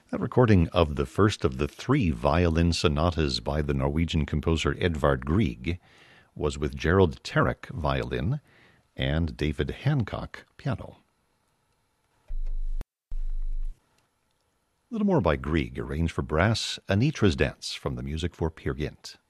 A recording of the first of the three violin sonatas by the Norwegian composer Edvard Grieg was with Gerald Terek violin and David Hancock piano. A little more by Grieg, arranged for brass, Anitra's Dance from the music for Peer Gynt.